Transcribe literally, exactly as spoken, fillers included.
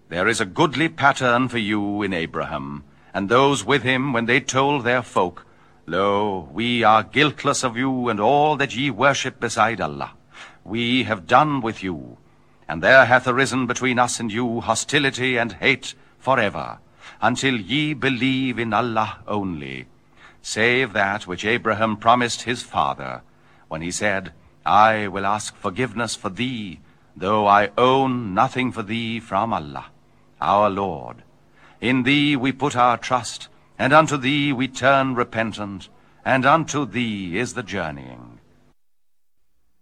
There is a goodly pattern for you in Abraham, and those with him when they told their folk, Lo, we are guiltless of you and all that ye worship beside Allah. We have done with you, and there hath arisen between us and you hostility and hate forever, until ye believe in Allah only, save that which Abraham promised his father, when he said, I will ask forgiveness for thee, though I own nothing for thee from Allah, our Lord. In thee we put our trust, and unto thee we turn repentant, and unto thee is the journeying.